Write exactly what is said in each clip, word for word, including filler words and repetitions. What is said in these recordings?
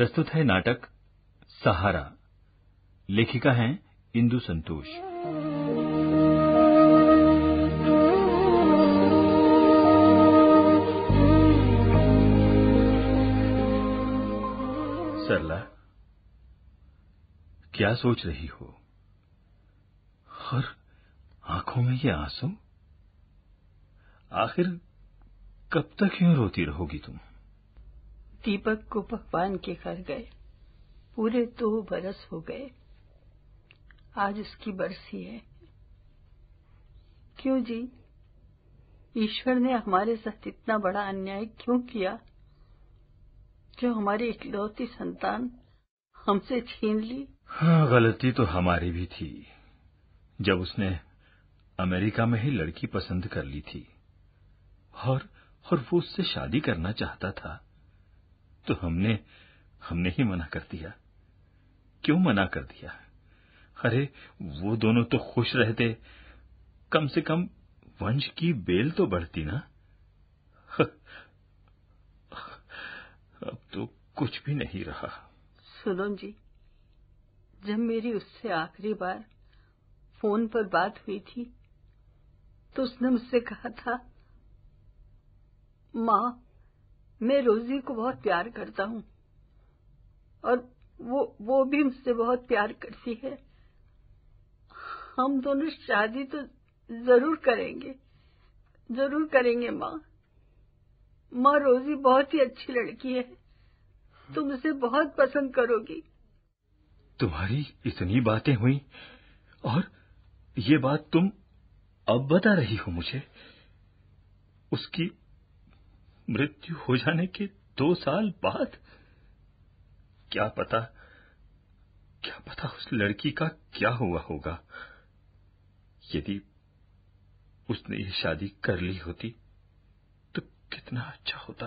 प्रस्तुत है नाटक सहारा। लेखिका हैं इंदु संतोष। सरला, क्या सोच रही हो? और आंखों में ये आंसू? आखिर कब तक यूं रोती रहोगी तुम? दीपक को भगवान के घर गए पूरे दो बरस हो गए। आज उसकी बरसी है। क्यों जी, ईश्वर ने हमारे साथ इतना बड़ा अन्याय क्यों किया जो हमारी इकलौती संतान हमसे छीन ली? हाँ, गलती तो हमारी भी थी जब उसने अमेरिका में ही लड़की पसंद कर ली थी और और वो उससे शादी करना चाहता था तो हमने हमने ही मना कर दिया। क्यों मना कर दिया? अरे वो दोनों तो खुश रहते, कम से कम वंश की बेल तो बढ़ती ना। अब तो कुछ भी नहीं रहा। सुनो जी, जब मेरी उससे आखिरी बार फोन पर बात हुई थी तो उसने मुझसे कहा था, माँ, मैं रोजी को बहुत प्यार करता हूँ और वो वो भी मुझसे बहुत प्यार करती है। हम दोनों शादी तो जरूर करेंगे, जरूर करेंगे माँ। माँ, रोजी बहुत ही अच्छी लड़की है, तुम उसे बहुत पसंद करोगी। तुम्हारी इतनी बातें हुई और ये बात तुम अब बता रही हो मुझे? उसकी मृत्यु हो जाने के दो साल बाद? क्या पता क्या पता उस लड़की का क्या हुआ होगा। यदि उसने ये शादी कर ली होती तो कितना अच्छा होता।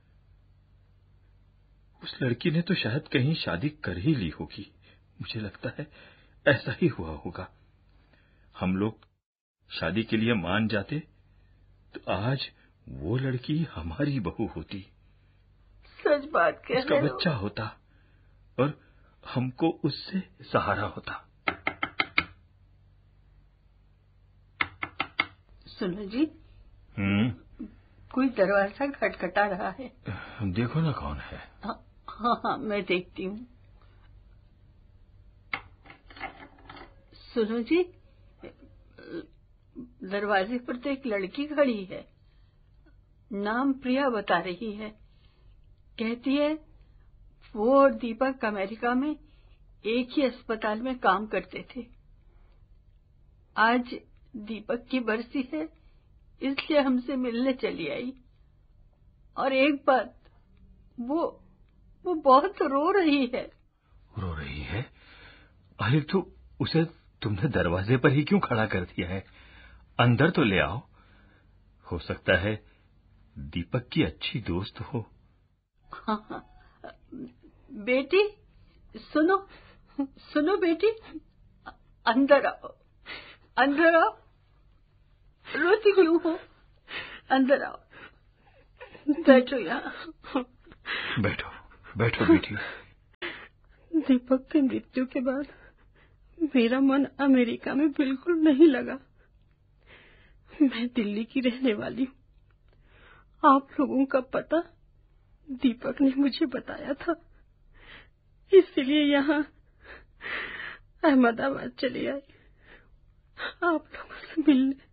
उस लड़की ने तो शायद कहीं शादी कर ही ली होगी। मुझे लगता है ऐसा ही हुआ होगा। हम लोग शादी के लिए मान जाते तो आज वो लड़की हमारी बहू होती। सच बात कह उसका रहे हो। बच्चा होता और हमको उससे सहारा होता। सुनो जी, हम्म कोई दरवाजा खटखटा रहा है। देखो ना कौन है। हाँ हाँ, हाँ मैं देखती हूँ। सुनो जी, दरवाजे पर तो एक लड़की खड़ी है। नाम प्रिया बता रही है। कहती है वो और दीपक अमेरिका में एक ही अस्पताल में काम करते थे। आज दीपक की बरसी है, इसलिए हमसे मिलने चली आई। और एक बात, वो वो बहुत रो रही है। रो रही है? अरे तो उसे तुमने दरवाजे पर ही क्यों खड़ा कर दिया है? अंदर तो ले आओ। हो सकता है दीपक की अच्छी दोस्त हो। हाँ हाँ, बेटी सुनो, सुनो बेटी, अंदर आओ, अंदर आओ। रोती क्यों हो? अंदर आओ, बैठो यहाँ। बैठो बैठो बेटी। दीपक की मृत्यु के बाद मेरा मन अमेरिका में बिल्कुल नहीं लगा। मैं दिल्ली की रहने वाली हूँ। आप लोगों का पता दीपक ने मुझे बताया था, इसलिए यहाँ अहमदाबाद चली आई आप लोगों से मिलने।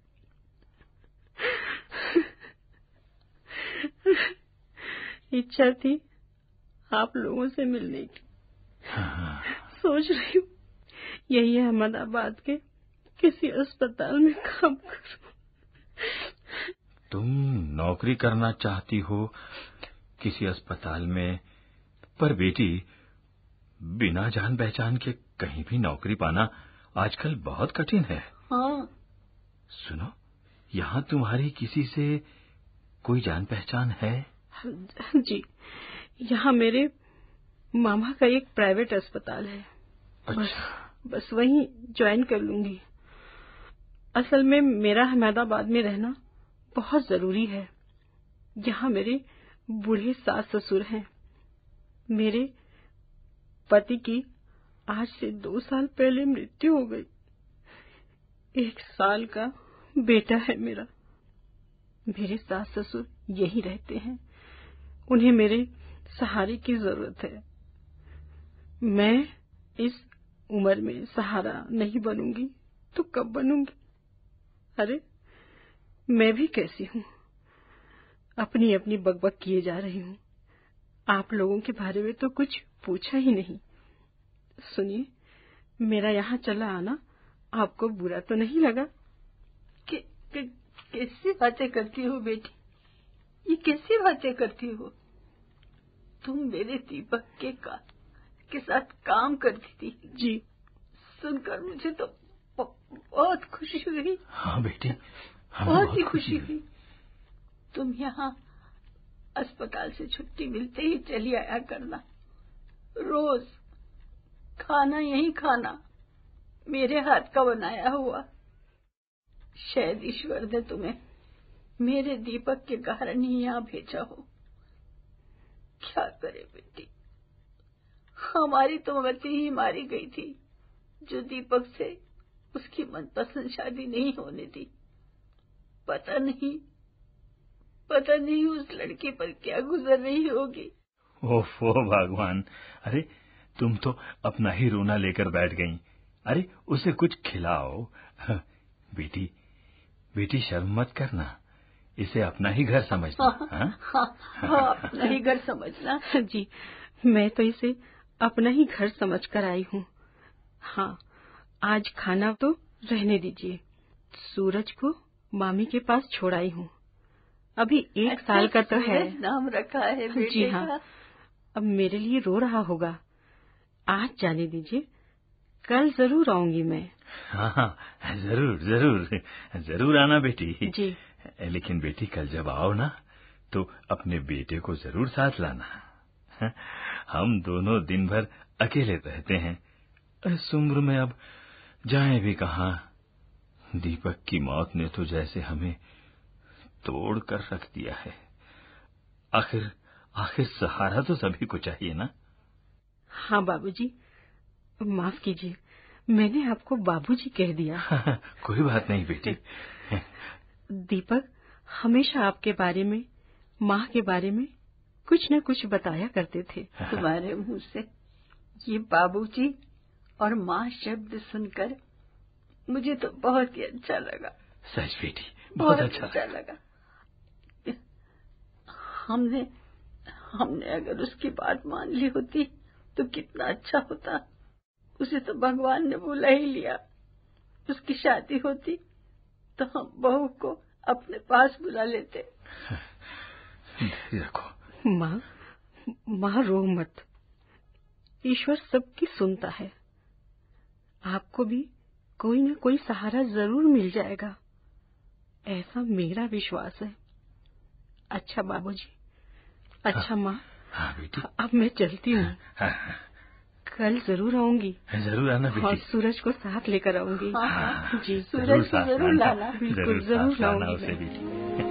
इच्छा थी आप लोगों से मिलने की। हाँ। सोच रही हूँ यही अहमदाबाद के किसी अस्पताल में काम करूं। तुम नौकरी करना चाहती हो किसी अस्पताल में, पर बेटी बिना जान पहचान के कहीं भी नौकरी पाना आजकल बहुत कठिन है। हाँ। सुनो, यहाँ तुम्हारी किसी से कोई जान पहचान है? जी, यहाँ मेरे मामा का एक प्राइवेट अस्पताल है। अच्छा। बस, बस वहीं ज्वाइन कर लूंगी। असल में मेरा अहमदाबाद में रहना बहुत जरूरी है। यहाँ मेरे बूढ़े सास ससुर हैं। मेरे पति की आज से दो साल पहले मृत्यु हो गई। एक साल का बेटा है मेरा। मेरे सास ससुर यहीं रहते हैं, उन्हें मेरे सहारे की जरूरत है। मैं इस उम्र में सहारा नहीं बनूंगी तो कब बनूंगी? अरे मैं भी कैसी हूँ, अपनी अपनी बकबक किए जा रही हूँ। आप लोगों के बारे में तो कुछ पूछा ही नहीं। सुनिए, मेरा यहाँ चला आना आपको बुरा तो नहीं लगा? कि, कि, कैसी बातें करती हो बेटी, ये कैसी बातें करती हो? तुम मेरे दीपक के का के साथ काम करती थी। जी। सुनकर मुझे तो बहुत खुशी हुई। हाँ बेटी, बहुत ही खुशी हुई। तुम यहाँ अस्पताल से छुट्टी मिलते ही चली आया करना। रोज खाना यही खाना, मेरे हाथ का बनाया हुआ। शायद ईश्वर ने तुम्हें मेरे दीपक के कारण ही यहाँ भेजा हो। क्या करे बेटी, हमारी तो मती ही मारी गई थी जो दीपक से उसकी मनपसंद शादी नहीं होने दी। पता नहीं पता नहीं उस लड़के पर क्या गुजर रही होगी। ओफो भगवान, अरे तुम तो अपना ही रोना लेकर बैठ गईं। अरे उसे कुछ खिलाओ। बेटी बेटी शर्म मत करना, इसे अपना ही घर समझना। हाँ, हाँ, हाँ, हाँ, अपना ही घर समझना। जी, मैं तो इसे अपना ही घर समझ कर आई हूँ। हाँ, आज खाना तो रहने दीजिए। सूरज को मामी के पास छोड़ आई हूँ। अभी एक अच्छा, साल का तो है। नाम रखा है बेटे जी हाँ, का। अब मेरे लिए रो रहा होगा। आज जाने दीजिए, कल जरूर आऊंगी मैं। हाँ हाँ, जरूर जरूर जरूर आना बेटी। जी। लेकिन बेटी कल जब आओ ना तो अपने बेटे को जरूर साथ लाना। हम दोनों दिन भर अकेले रहते हैं। इस उम्र में अब जाएं भी कहाँ। दीपक की मौत ने तो जैसे हमें तोड़ कर रख दिया है। आखिर आखिर सहारा तो सभी को चाहिए ना। हाँ बाबूजी, माफ कीजिए, मैंने आपको बाबूजी कह दिया। कोई बात नहीं बेटी। दीपक हमेशा आपके बारे में, माँ के बारे में कुछ न कुछ बताया करते थे। तुम्हारे मुंह से ये बाबूजी और माँ शब्द सुनकर मुझे तो बहुत ही अच्छा लगा। सच बेटी, बहुत, बहुत अच्छा, अच्छा लगा। हमने हमने अगर उसकी बात मान ली होती तो कितना अच्छा होता। उसे तो भगवान ने बुला ही लिया। उसकी शादी होती तो हम बहू को अपने पास बुला लेते। रखो। माँ, माँ रो मत, ईश्वर सबकी सुनता है। आपको भी कोई न कोई सहारा जरूर मिल जाएगा, ऐसा मेरा विश्वास है। अच्छा बाबूजी, अच्छा माँ, हाँ बेटी, अब मैं चलती हूँ। हाँ, कल जरूर आऊंगी। जरूर आना बेटी। और सूरज को साथ लेकर आऊंगी। हाँ, हाँ, जी, सूरज को जरूर लाना। बिल्कुल जरूर लाऊंगी। उसे भी।